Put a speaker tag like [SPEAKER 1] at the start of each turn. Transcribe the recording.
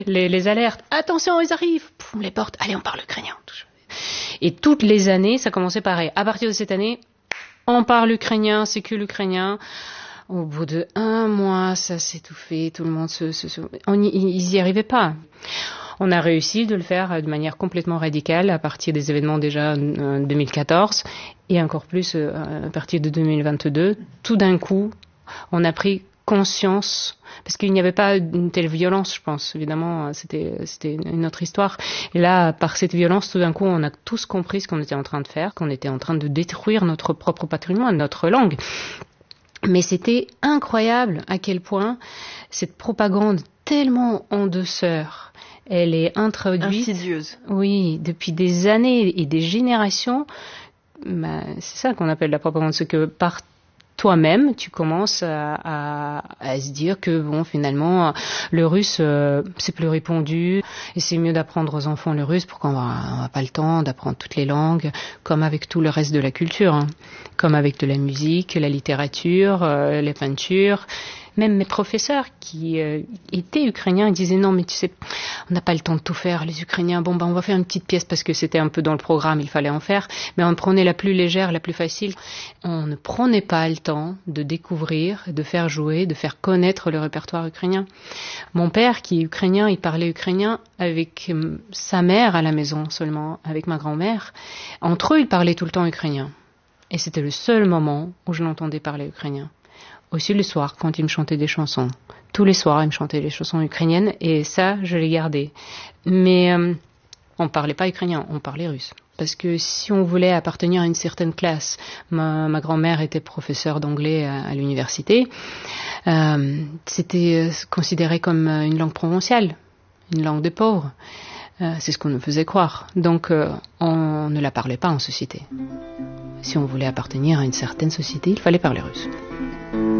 [SPEAKER 1] Les alertes, attention, ils arrivent, poum, les portes, allez, on parle ukrainien. Et toutes les années, ça commençait pareil. À partir de cette année, on parle ukrainien, c'est que l'ukrainien. Au bout de 1 mois, ça s'étouffait, tout le monde ils y arrivaient pas. On a réussi de le faire de manière complètement radicale à partir des événements déjà 2014 et encore plus à partir de 2022. Tout d'un coup, on a pris conscience, parce qu'il n'y avait pas une telle violence, je pense. Évidemment, c'était une autre histoire. Et là, par cette violence, tout d'un coup, on a tous compris ce qu'on était en train de faire, qu'on était en train de détruire notre propre patrimoine, notre langue. Mais c'était incroyable à quel point cette propagande tellement en douceur, elle est introduite.
[SPEAKER 2] Insidieuse.
[SPEAKER 1] Oui, depuis des années et des générations. C'est ça qu'on appelle la propagande, c'est que par toi-même, tu commences à se dire que bon, finalement, le russe, c'est plus répandu et c'est mieux d'apprendre aux enfants le russe. Pourquoi on va pas le temps d'apprendre toutes les langues, comme avec tout le reste de la culture, hein, comme avec de la musique, la littérature, les peintures. Même mes professeurs qui étaient ukrainiens, ils disaient non mais tu sais, on n'a pas le temps de tout faire, les Ukrainiens, bon ben on va faire une petite pièce parce que c'était un peu dans le programme, il fallait en faire, mais on prenait la plus légère, la plus facile. On ne prenait pas le temps de découvrir, de faire jouer, de faire connaître le répertoire ukrainien. Mon père qui est ukrainien, il parlait ukrainien avec sa mère à la maison seulement, avec ma grand-mère. Entre eux, ils parlaient tout le temps ukrainien. Et c'était le seul moment où je l'entendais parler ukrainien. Aussi le soir, quand il me chantait des chansons. Tous les soirs, il me chantait des chansons ukrainiennes et ça, je l'ai gardé. Mais on ne parlait pas ukrainien, on parlait russe. Parce que si on voulait appartenir à une certaine classe, ma grand-mère était professeure d'anglais à l'université, c'était considéré comme une langue provinciale, une langue de pauvres. C'est ce qu'on nous faisait croire. Donc, on ne la parlait pas en société. Si on voulait appartenir à une certaine société, il fallait parler russe.